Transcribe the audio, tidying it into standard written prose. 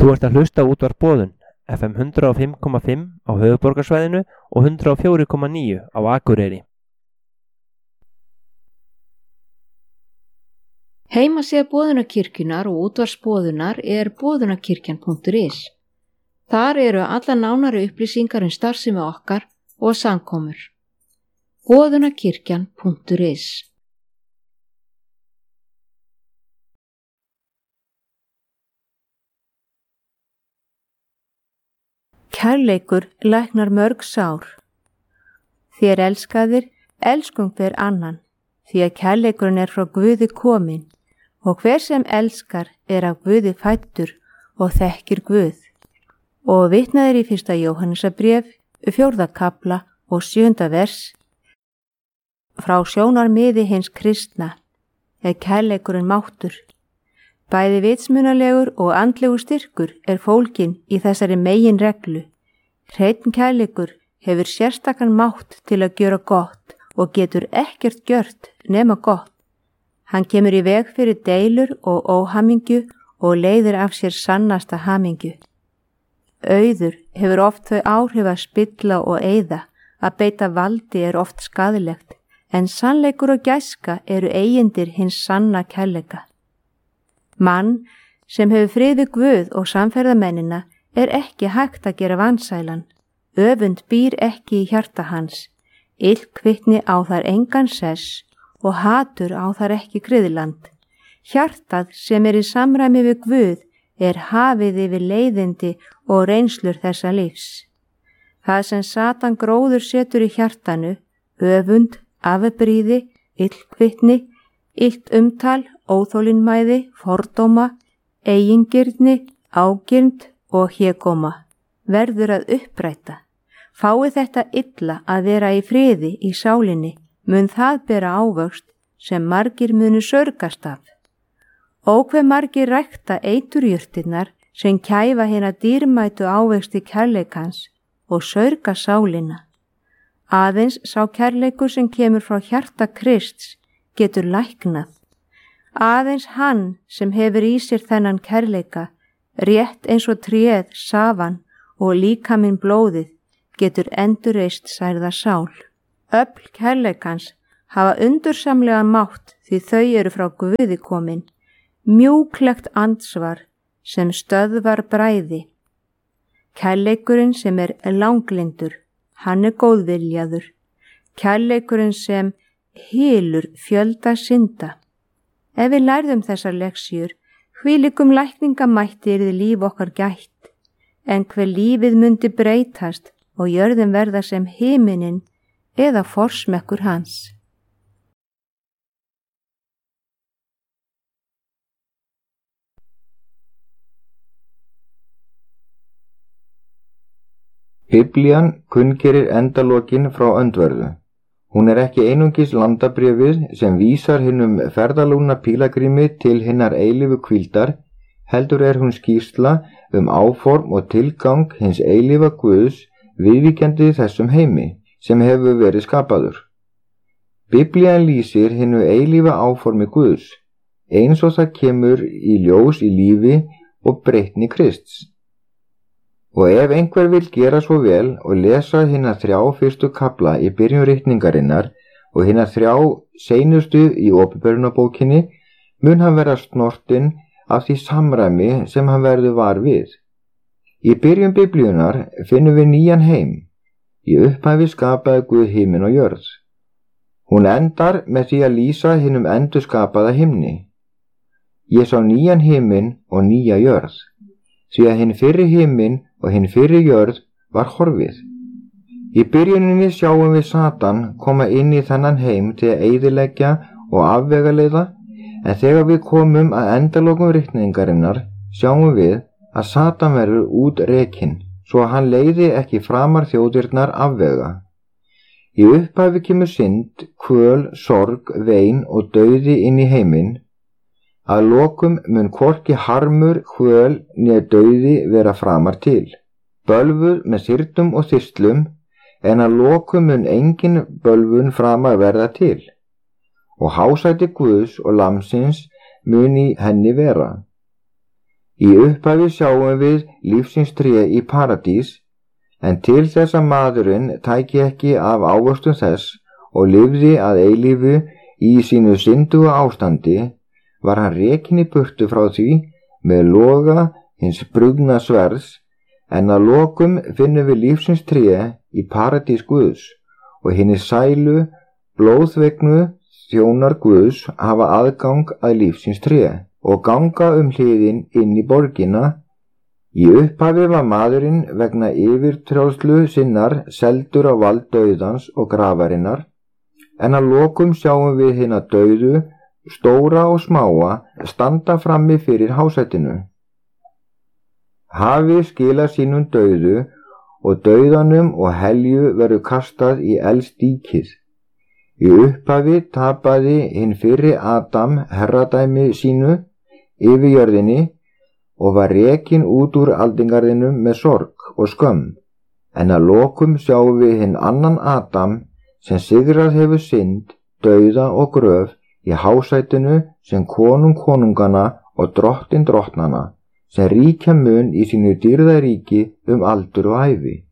Þú ert að hlusta á Útvarp Boðun, FM 105,5 á höfuðborgarsvæðinu og 104,9 á Akureyri. Heimasíða Boðunarkirkjunnar og útvarps Boðunar boðunarkirkjan.is. Þar eru alla nánari upplýsingar starfsemi okkar og samkomur. Boðunarkirkjan.is. Kærleikur læknar mörg sár. Þér elskaðir, elskum hver annan, því að kærleikurinn frá Guði kominn, og hver sem elskar af Guði fæddur og þekkir Guð. Og vitnaðir í 1. Jóhannesarbréf, 4. kapla og 7. vers. Frá sjónarmiði hins kristna kærleikurinn máttur. Bæði vitsmunalegur og andlegur styrkur fólginn í þessari megin reglu. Hreinn kærleikur hefur sérstakan mátt til að gjöra gott og getur ekkert gjört nema gott. Hann kemur í veg fyrir deilur og óhamingju og leiðir af sér sannasta hamingju. Auður hefur oft þau áhrif að spilla og eyða, að beita valdi oft skaðlegt, en sannleikur og gæska eigindir hins sanna kærleika. Mann sem hefur frið við Guð og samferðamennina ekki hægt að gera vansælan. Öfund býr ekki í hjarta hans. Illkvittni á þar engan sess og hatur á þar ekki griðland. Hjartað sem í samræmi við Guð hafið yfir leiðindi og reynslur þessa lífs. Það sem Satan gróður setur í hjartanu, öfund, afbrýði, illkvittni, illt umtal, óþolinmæði, fordóma, eigingirni, ágirnd og hégóma, verður að uppræta. Fái þetta illa að vera í friði í sálinni, mun það bera ávöxt sem margir munu sörgast af. Og hve margir rækta eiturjurtirnar sem kæfa hina dýrmætu ávexti kærleikans og sörga sálina. Aðeins sá kærleikur sem kemur frá hjarta Krists getur læknað. Aðeins hann sem hefur í sér þennan kærleika, rétt eins og tréð, safan og líkaminn blóðið, getur endurreist særða sál. Öfl kærleikans hafa undursamlegan mátt því þau frá Guði komin, mjúklegt andsvar sem stöðvar bræði. Kærleikurinn sem langlindur, hann góðviljaður. Kærleikurinn sem hylur fjölda synda. Ef við lærðum þessar leksjur, hvílíkum lækningamætti líf okkar gætt, en hve lífið mundi breytast og jörðin verða sem himinin eða forsmekkur hans. Biblían kunngerir endalokin frá öndverðu. Hún ekki einungis landabréfið sem vísar hinum ferðalúna pílagrími til hinnar eilífu hvíldar, heldur hún skýrsla áform og tilgang hins eilífa Guðs viðvíkjandi þessum heimi sem hefur verið skapaður. Biblían lýsir hinu eilífa áformi Guðs, eins og það kemur í ljós í lífi og breytni Krists. Og ef einhver vill gera svo vel og lesa hina 3 fyrstu kapla í byrjun ritningarinnar og hina 3 seinustu í Opinberunarbókinni, mun hann vera snortinn af því samræmi sem hann verður var við. Í byrjun Biblíunar finnum við nýjan heim. Í upphafi skapaði Guð himin og jörð. Hún endar með því að lýsa hinum endurskapaða himni. Ég sá nýjan himin og nýja jörð, því að hinn fyrri himin og hinn fyrri jörð var horfið. Í byrjuninni sjáum við Satan koma inn í þennan heim til að eyðileggja og afvegaleiða, en þegar við komum að endalokum ritningarinnar sjáum við að Satan verður út rekinn, svo hann leiði ekki framar þjóðirnar afvega. Í upphafi kemur synd, kvöl, sorg, vein og dauði inn í heiminn. Að lokum mun hvorki harmur, kvöl né dauði vera framar til. Bölvuð með syrtum og þyslum, en að lokum mun engin bölvun framar verða til. Og hásæti Guðs og lamsins mun í henni vera. Í upphafi sjáum við lífsins tré í paradís, en til þess að maðurinn tæki ekki af ávöxtum þess og lifði að eilífu í sínu synduga ástandi, var hann rekinn í burtu frá því með loga hins brugðna sverðs, en að lokum finnum við lífsins tré í paradís Guðs og hinni sælu, blóðvegnu þjónar Guðs hafa aðgang að lífsins tré og ganga hliðin inn í borgina. Í upphafi var maðurinn vegna yfirtrjóðslu sinnar seldur á vald dauðans og grafarinnar, en að lokum sjáum við hina dauðu, stóra og smáa, standa frammi fyrir hásætinu. Hafi skila sínum dauðu og dauðanum og helju verður kastað í eldsdíkið. Í upphafi tapaði hinn fyrri Adam herradæmi sínu yfir jörðinni og var rekinn út úr aldingarðinum með sorg og skömm, en að lokum sjáum við hinn annan Adam sem sigrað hefur synd, dauða og gröf í hásætinu sem konung konungana og drottinn drottnanna, sem ríkja mun í sínu dýrðaríki aldur og ævi.